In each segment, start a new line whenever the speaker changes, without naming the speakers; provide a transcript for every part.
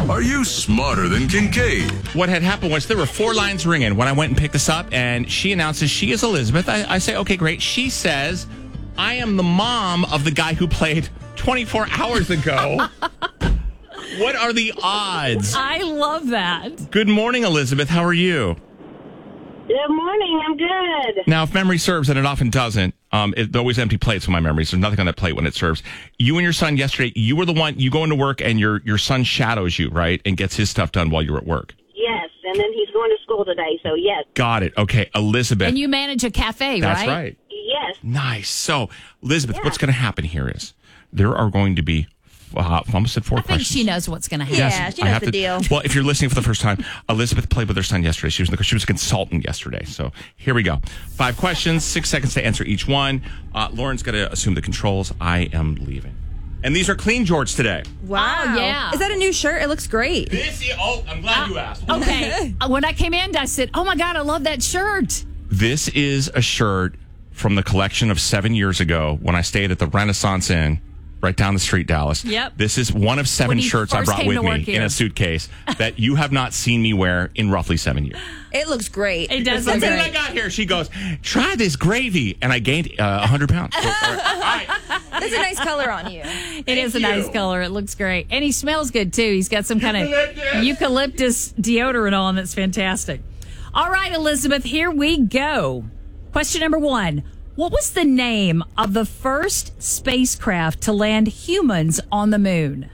Are you smarter than Kincaid?
What had happened was there were 4 lines ringing when I went and picked this up, and she announces she is Elizabeth. I say, okay, great. She says, I am the mom of the guy who played 24 hours ago. What are the odds?
I love that.
Good morning, Elizabeth. How are you?
Good morning. I'm good.
Now, if memory serves, and it often doesn't, it's always empty plates with my memories. There's nothing on that plate when it serves. You and your son yesterday, you were the one, you go into work and your son shadows you, right? And gets his stuff done while you're at work.
Yes, and then he's going to school today, so yes.
Got it. Okay, Elizabeth.
And you manage a cafe,
That's
right?
That's right.
Yes.
Nice. So, Elizabeth, what's going to happen here is there are going to be I almost said 4 questions.
I think she knows what's going to happen.
Yeah, she knows the deal.
Well, if you're listening for the first time, Elizabeth played with her son yesterday. She was a consultant yesterday. So here we go. 5 questions, 6 seconds to answer each one. Lauren's going to assume the controls. I am leaving. And these are clean George today.
Wow.
Oh, yeah.
Is that a new shirt? It looks great.
I'm glad you asked.
Okay. When I came in, I said, oh, my God, I love that shirt.
This is a shirt from the collection of 7 years ago when I stayed at the Renaissance Inn. Right down the street, Dallas.
Yep.
This is one of 7 shirts I brought with me in a suitcase that you have not seen me wear in roughly 7 years.
It looks great.
It does
The
look
minute
great.
I got here, she goes, try this gravy. And I gained 100 pounds. All right.
That's a nice color on you.
It is a nice color. It looks great. And he smells good, too. He's got some kind of eucalyptus deodorant on that's fantastic. All right, Elizabeth, here we go. Question number 1. What was the name of the first spacecraft to land humans on the moon?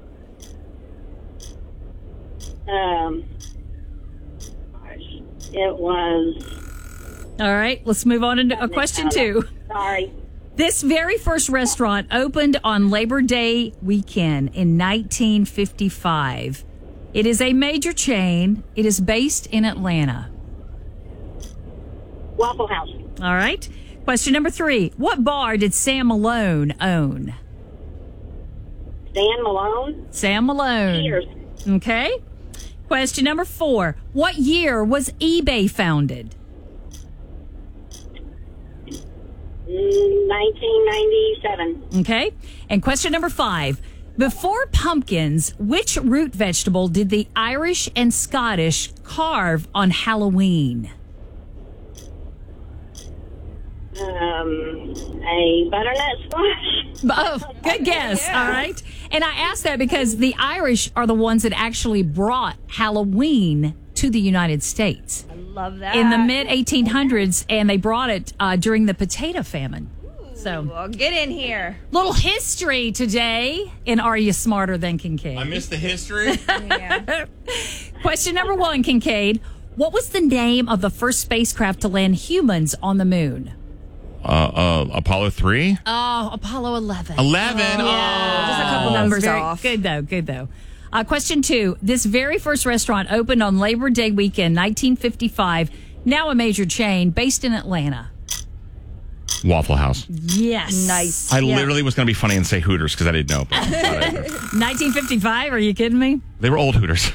It was...
All right, let's move on into question 2.
Sorry.
This very first restaurant opened on Labor Day weekend in 1955. It is a major chain. It is based in Atlanta.
Waffle House.
All right. Question number 3. What bar did Sam Malone own?
Dan Malone.
Sam Malone.
Cheers.
Okay. Question number 4. What year was eBay founded?
1997.
Okay. And question number 5. Before pumpkins, which root vegetable did the Irish and Scottish carve on Halloween?
A butternut squash.
Oh, good guess.
Yeah.
All right. And I asked that because the Irish are the ones that actually brought Halloween to the United States
Love that.
in the mid 1800s, and they brought it during the potato famine. So,
Well, get in here.
little history today in Are You Smarter Than Kincaid?
I missed the history.
Yeah.
Question number 1, Kincaid. What was the name of the first spacecraft to land humans on the moon?
Apollo 3?
Oh, Apollo 11.
11.
Just a couple
Oh,
numbers
very
off.
Good, though. Question 2. This very first restaurant opened on Labor Day weekend, 1955, now a major chain based in Atlanta.
Waffle House.
Yes.
Nice.
I literally was going to be funny and say Hooters because I didn't know. But
1955? Are you kidding me?
they were old Hooters.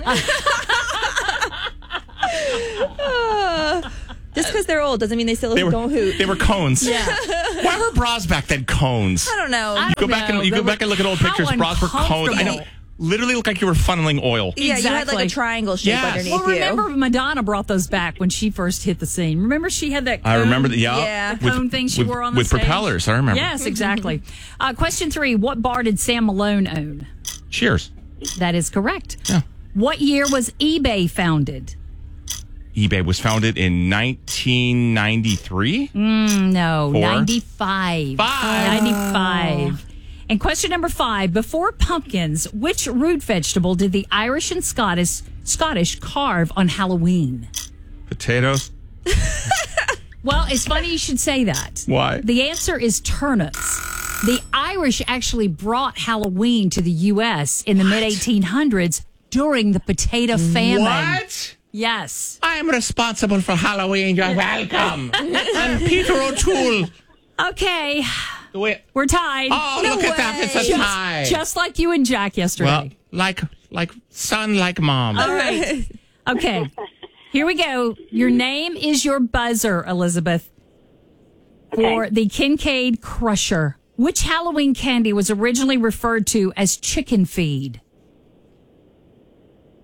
Just because they're old doesn't mean they still don't hoot.
They were cones.
Yeah.
Why were bras back then cones?
I don't know.
I
You go
don't
back
know.
and
They
look at old
how
pictures. Bras were cones. I know.
uncomfortable.
Literally looked like you were funneling oil.
Yeah, you had like
Exactly.
a triangle shape
Yes.
underneath
Well,
you.
remember Madonna brought those back when she first hit the scene. Remember she had that cone?
I remember that. Yeah,
Yeah.
The cone thing she wore on the
with
stage?
propellers. I remember.
Yes, exactly. Question 3. What bar did Sam Malone own?
Cheers.
That is correct.
Yeah.
What year was eBay founded?
eBay was founded in 1993.
No,
4?
95. 95. And question number 5. Before pumpkins, which root vegetable did the Irish and Scottish carve on Halloween?
Potatoes.
Well, it's funny you should say that.
Why?
The answer is turnips. The Irish actually brought Halloween to the U.S. in the mid-1800s during the potato famine.
What?
Yes.
I am responsible for Halloween. You're welcome. I'm Peter O'Toole.
Okay,
Wait.
we're tied.
Oh, look at that. It's a tie.
Just like you and Jack yesterday.
Well, like son, like mom.
All right. Okay. Here we go. Your name is your buzzer, Elizabeth, for the Kincaid Crusher. Which Halloween candy was originally referred to as chicken feed?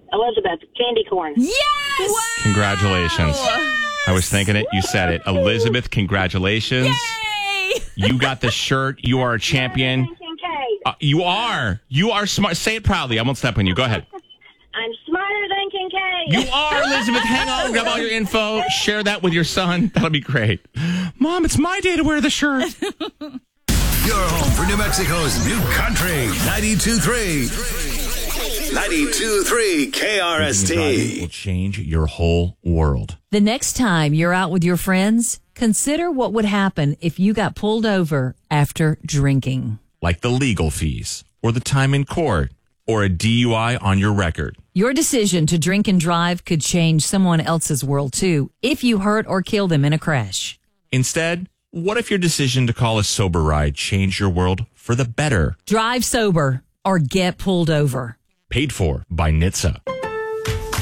Elizabeth, candy corn.
Yes!
Congratulations. I was thinking it. You said it. Elizabeth, congratulations.
Yay!
You got the shirt. You are a champion.
Kincaid.
You are. You are smart. Say it proudly. I won't step on you. Go ahead.
I'm smarter than Kincaid.
You are, Elizabeth. Hang on. Grab all your info. Share that with your son. That'll be great. Mom, it's my day to wear the shirt.
Your home for New Mexico's new country. 92.3. 92.3 KRST.
Will change your whole world.
The next time you're out with your friends, consider what would happen if you got pulled over after drinking.
Like the legal fees, or the time in court, or a DUI on your record.
Your decision to drink and drive could change someone else's world too, if you hurt or kill them in a crash.
Instead, what if your decision to call a sober ride changed your world for the better?
Drive sober or get pulled over.
Paid for by NHTSA.